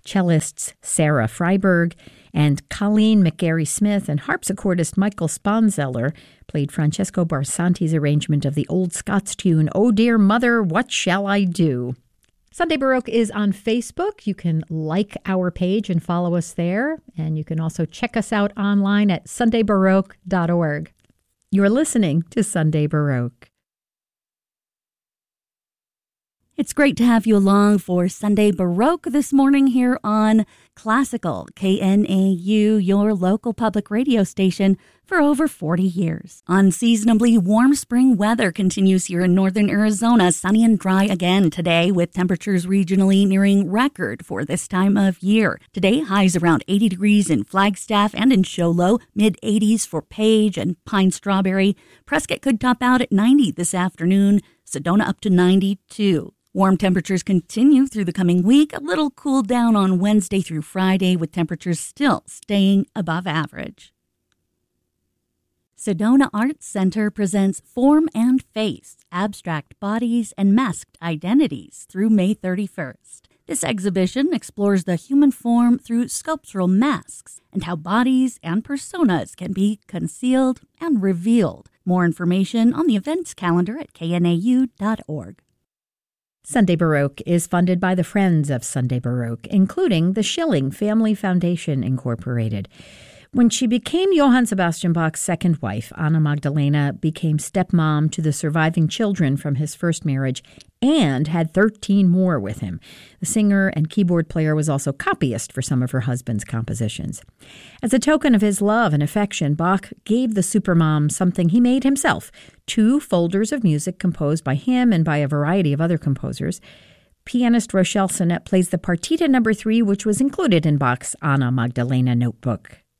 cellists Sarah Freiberg and Colleen McGarry-Smith and harpsichordist Michael Sponzeller played Francesco Barsanti's arrangement of the old Scots tune, "Oh Dear Mother, What Shall I Do?" Sunday Baroque is on Facebook. You can like our page and follow us there. And you can also check us out online at sundaybaroque.org. You're listening to Sunday Baroque. It's great to have you along for Sunday Baroque this morning here on Classical KNAU, your local public radio station for over 40 years. Unseasonably warm spring weather continues here in northern Arizona, sunny and dry again today with temperatures regionally nearing record for this time of year. Today, highs around 80 degrees in Flagstaff and in Show Low, mid-80s for Page and Pine Strawberry. Prescott could top out at 90 this afternoon, Sedona up to 92. Warm temperatures continue through the coming week, a little cool down on Wednesday through Friday with temperatures still staying above average. Sedona Arts Center presents Form and Face, Abstract Bodies and Masked Identities through May 31st. This exhibition explores the human form through sculptural masks and how bodies and personas can be concealed and revealed. More information on the events calendar at knau.org. Sunday Baroque is funded by the Friends of Sunday Baroque, including the Schilling Family Foundation, Incorporated. When she became Johann Sebastian Bach's second wife, Anna Magdalena became stepmom to the surviving children from his first marriage and had 13 more with him. The singer and keyboard player was also copyist for some of her husband's compositions. As a token of his love and affection, Bach gave the supermom something he made himself, 2 folders of music composed by him and by a variety of other composers. Pianist Rochelle Sonnet plays the Partita No. 3, which was included in Bach's Anna Magdalena notebook.